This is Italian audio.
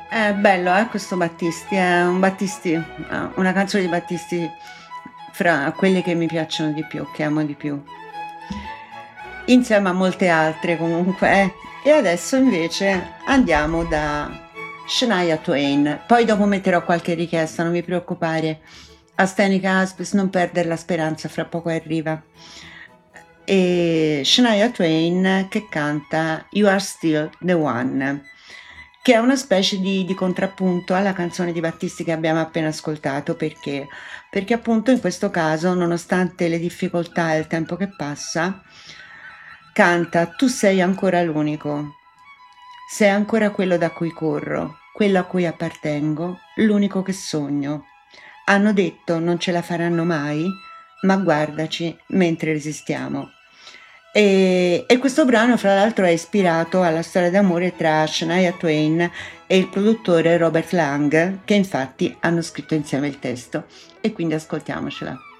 È bello, questo Battisti, è un Battisti, una canzone di Battisti fra quelle che mi piacciono di più, che amo di più. Insieme a molte altre comunque. E adesso invece andiamo da Shania Twain. Poi dopo metterò qualche richiesta, non vi preoccupare. Astenica Aspis, non perdere la speranza, fra poco arriva. E Shania Twain che canta You Are Still the One, che è una specie di contrappunto alla canzone di Battisti che abbiamo appena ascoltato, perché appunto in questo caso, nonostante le difficoltà e il tempo che passa, canta tu sei ancora l'unico, sei ancora quello da cui corro, quello a cui appartengo, l'unico che sogno. Hanno detto non ce la faranno mai, ma guardaci mentre resistiamo. E questo brano, fra l'altro, è ispirato alla storia d'amore tra Shania Twain e il produttore Robert Lang, che infatti hanno scritto insieme il testo. E quindi ascoltiamocela.